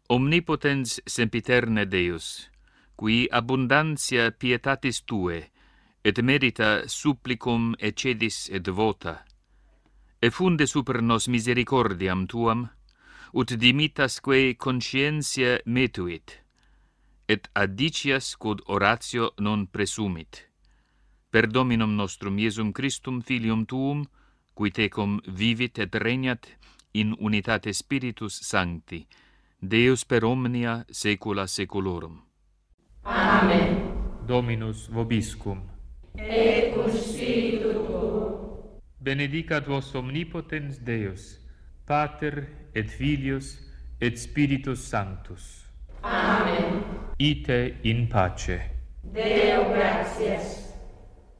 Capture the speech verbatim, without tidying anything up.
Omnipotens sempiterne Deus, qui abundantia pietatis Tue, et merita supplicum ecedis et vota, effunde super nos misericordiam Tuam, ut dimitasque conscientia metuit, et adicias quod oratio non presumit. Per Dominum nostrum Iesum Christum Filium Tuum, qui tecum vivit et regnat in unitate Spiritus Sancti, Deus per omnia saecula saeculorum. Amen. Dominus vobiscum. Et cum spiritu tuo. Benedicat vos omnipotens Deus, Pater et Filius et Spiritus Sanctus. Amen. Ite in pace. Deo gratias.